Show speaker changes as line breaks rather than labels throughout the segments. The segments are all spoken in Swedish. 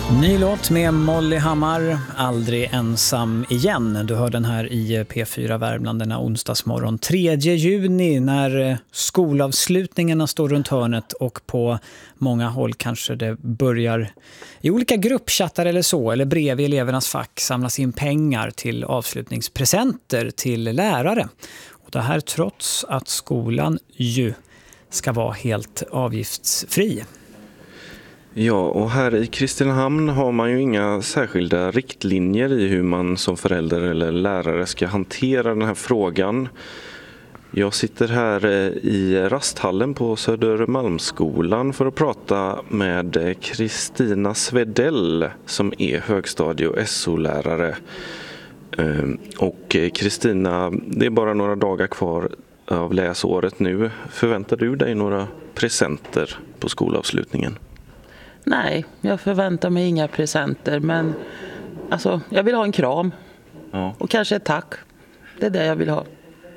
Ny låt med Molly Hammar, Aldrig ensam igen. Du hör den här i P4 Värmland denna onsdagsmorgon 3 juni när skolavslutningarna står runt hörnet och på många håll kanske det börjar i olika gruppchattar eller så, eller brev i elevernas fack samlas in pengar till avslutningspresenter till lärare. Och det här trots att skolan ju ska vara helt avgiftsfri.
Ja, och här i Kristinehamn har man ju inga särskilda riktlinjer i hur man som förälder eller lärare ska hantera den här frågan. Jag sitter här i rasthallen på Södermalmsskolan för att prata med Kristina Svedell som är högstadie- och SO-lärare. Och Kristina, det är bara några dagar kvar av läsåret nu. Förväntar du dig några presenter på skolavslutningen?
Nej, jag förväntar mig inga presenter, men alltså, jag vill ha en kram och kanske ett tack. Det är det jag vill ha.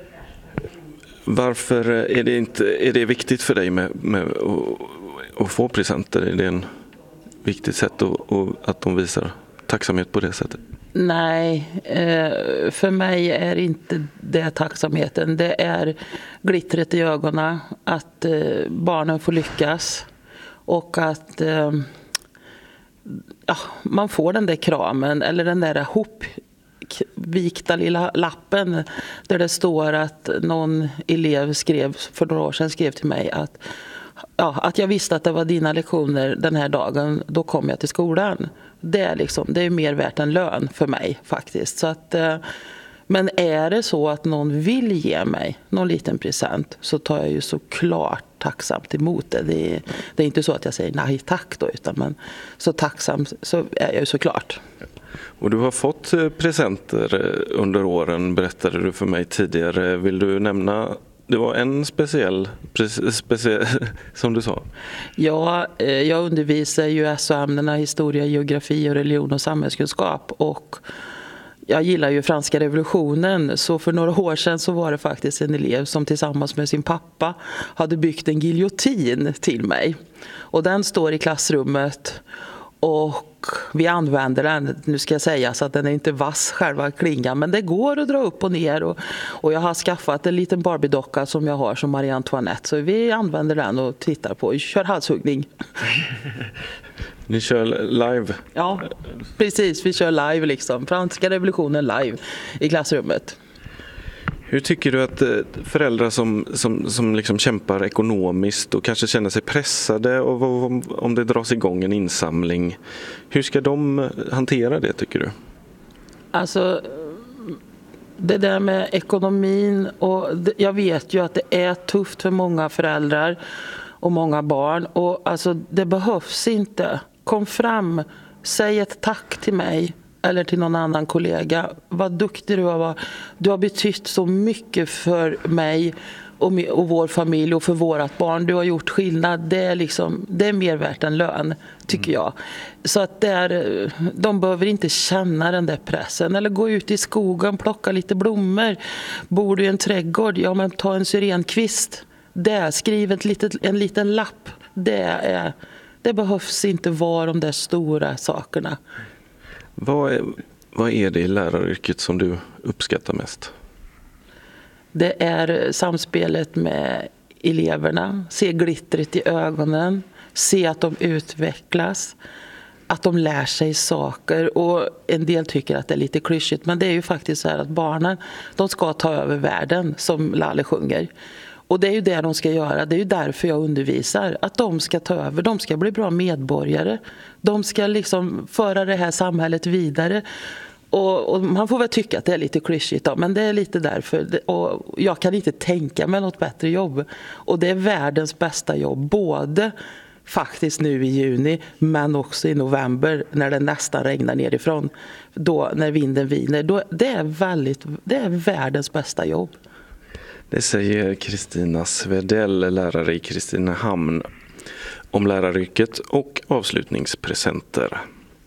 Varför är det viktigt för dig med att få presenter? Är det en viktigt sätt att de visar tacksamhet på det sättet?
Nej, för mig är inte det tacksamheten. Det är glittret i ögonen, att barnen får lyckas. Och att man får den där kramen eller den där hopvikta lilla lappen där det står att någon elev för några år sedan skrev till mig att jag visste att det var dina lektioner den här dagen, då kom jag till skolan. Det är mer värt än lön för mig faktiskt. Så att, men är det så att någon vill ge mig någon liten present så tar jag ju såklart tacksamt emot det. Det är inte så att jag säger nej tack då, utan men så tacksam så är jag ju såklart.
Och du har fått presenter under åren, berättade du för mig tidigare. Vill du nämna, det var en speciell som du sa?
Ja, jag undervisar ju SO-ämnena historia, geografi och religion och samhällskunskap, och jag gillar ju franska revolutionen, så för några år sedan så var det faktiskt en elev som tillsammans med sin pappa hade byggt en giljotin till mig. Och den står i klassrummet och vi använder den, nu ska jag säga så att den är inte vass själva klingan, men det går att dra upp och ner, och jag har skaffat en liten Barbie-docka som jag har som Marie Antoinette, så vi använder den och tittar på, kör halshuggning.
Ni kör live?
Ja, precis. Vi kör live liksom. Franska revolutionen live i klassrummet.
Hur tycker du att föräldrar som liksom kämpar ekonomiskt och kanske känner sig pressade och om det dras igång en insamling, hur ska de hantera det tycker du?
Alltså, det där med ekonomin, och jag vet ju att det är tufft för många föräldrar och många barn, och alltså det behövs inte. Kom fram, säg ett tack till mig eller till någon annan kollega. Vad duktig du har. Du har betytt så mycket för mig och vår familj och för vårat barn. Du har gjort skillnad. Det är mer värt än lön, tycker jag. Så att de behöver inte känna den där pressen. Eller gå ut i skogen, plocka lite blommor. Bor du i en trädgård? Ja, men ta en syrenkvist. Skriv en liten lapp. Det behövs inte vara de där stora sakerna.
Vad är det i läraryrket som du uppskattar mest?
Det är samspelet med eleverna. Se glittret i ögonen. Se att de utvecklas. Att de lär sig saker. Och en del tycker att det är lite klyschigt. Men det är ju faktiskt så här att barnen, de ska ta över världen, som Lalle sjunger. Och det är ju det de ska göra. Det är ju därför jag undervisar. Att de ska ta över. De ska bli bra medborgare. De ska liksom föra det här samhället vidare. Och man får väl tycka att det är lite klyschigt då, men det är lite därför. Och jag kan inte tänka mig något bättre jobb. Och det är världens bästa jobb. Både faktiskt nu i juni, men också i november när det nästan regnar nerifrån. Då när vinden viner. Det är världens bästa jobb.
Det säger Kristina Svedell, lärare i Kristinehamn, om läraryrket och avslutningspresenter.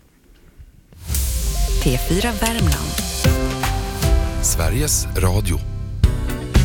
P4 Värmland. Sveriges Radio.